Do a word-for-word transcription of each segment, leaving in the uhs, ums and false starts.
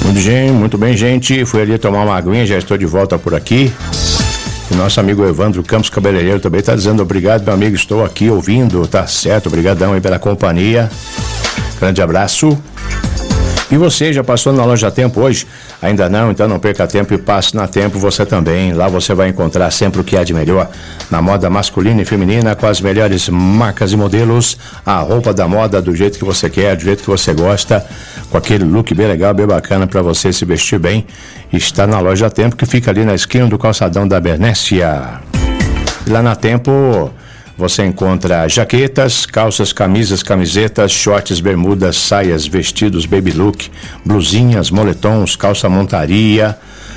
Muito bem, muito bem, gente. Fui ali tomar uma aguinha, já estou de volta por aqui. O nosso amigo Evandro Campos Cabeleireiro também está dizendo obrigado, meu amigo, estou aqui ouvindo, tá certo, obrigadão aí pela companhia. Grande abraço. E você já passou na Loja Tempo hoje? Ainda não? Então não perca tempo e passe na Tempo você também. Lá você vai encontrar sempre o que há de melhor na moda masculina e feminina, com as melhores marcas e modelos, a roupa da moda do jeito que você quer, do jeito que você gosta, com aquele look bem legal, bem bacana para você se vestir bem. Está na Loja Tempo, que fica ali na esquina do calçadão da Bernécia. Lá na Tempo você encontra jaquetas, calças, camisas, camisetas, shorts, bermudas, saias, vestidos, baby look, blusinhas, moletons, calça montaria,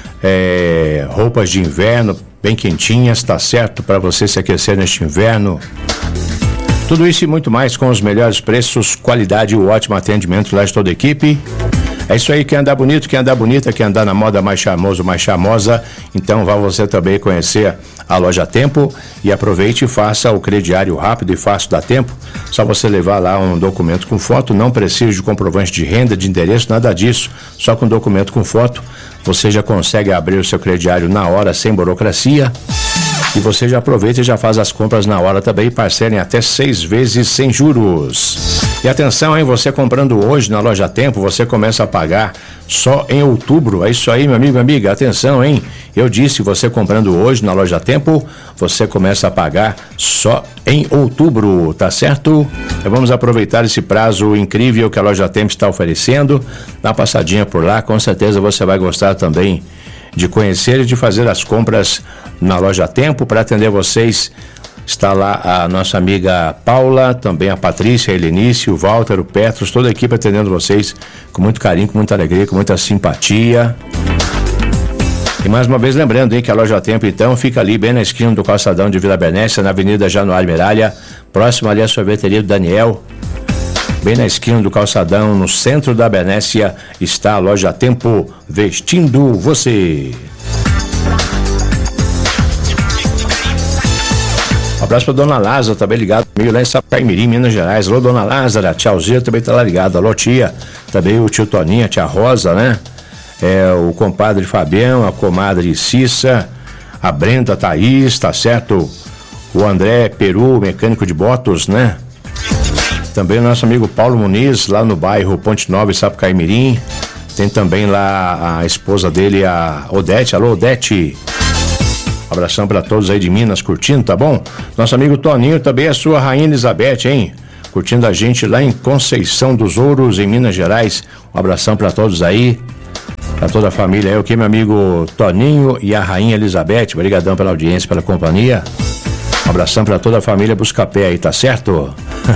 é, roupas de inverno bem quentinhas, tá certo? Para você se aquecer neste inverno. Tudo isso e muito mais com os melhores preços, qualidade e o ótimo atendimento lá de toda a equipe. É isso aí, quer andar bonito, quer andar bonita, quer andar na moda mais charmoso, mais charmosa, então vá você também conhecer a Loja Tempo e aproveite e faça o crediário rápido e fácil da Tempo. Só você levar lá um documento com foto, não precisa de comprovante de renda, de endereço, nada disso, só com documento com foto, você já consegue abrir o seu crediário na hora, sem burocracia. E você já aproveita e já faz as compras na hora também e parcela em até seis vezes sem juros. E atenção, hein? Você comprando hoje na Loja Tempo, você começa a pagar só em outubro. É isso aí, meu amigo e amiga. Atenção, hein? Eu disse, você comprando hoje na Loja Tempo, você começa a pagar só em outubro, tá certo? Então vamos aproveitar esse prazo incrível que a Loja Tempo está oferecendo. Dá uma passadinha por lá, com certeza você vai gostar também de conhecer e de fazer as compras na Loja Tempo. Para atender vocês está lá a nossa amiga Paula, também a Patrícia, a Helenice, o Walter, o Petros, toda a equipe atendendo vocês com muito carinho, com muita alegria, com muita simpatia. E mais uma vez lembrando, hein, que a Loja Tempo então fica ali bem na esquina do calçadão de Vila Bernécia, na Avenida Januário Miralha, próximo ali à sorveteria do Daniel. Bem na esquina do calçadão, no centro da Bernécia, está a Loja Tempo, vestindo você. Um abraço pra Dona Lázara, também ligado comigo lá em Sapaimirim, Minas Gerais. Alô, Dona Lázara, tchauzinho, também tá lá ligado. Alô, tia, também o tio Toninho, a tia Rosa, né? É, o compadre Fabião, a comadre Cissa, a Brenda Thaís, tá certo? O André Peru, mecânico de motos, né? Também o nosso amigo Paulo Muniz, lá no bairro Ponte Nova, Sapaimirim. Tem também lá a esposa dele, a Odete. Alô, Odete. Um abração para todos aí de Minas curtindo, tá bom? Nosso amigo Toninho também, a sua Rainha Elizabeth, hein? Curtindo a gente lá em Conceição dos Ouros, em Minas Gerais. Um abração para todos aí, para toda a família aí, ok, meu amigo Toninho e a Rainha Elizabeth. Obrigadão pela audiência, pela companhia. Um abração para toda a família Buscapé aí, tá certo?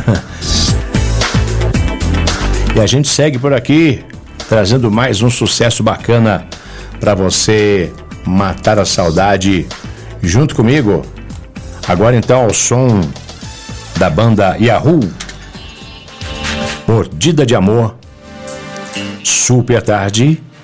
E a gente segue por aqui, trazendo mais um sucesso bacana para você matar a saudade junto comigo. Agora então ao som da banda Yahoo, Mordida de Amor, Super Tarde.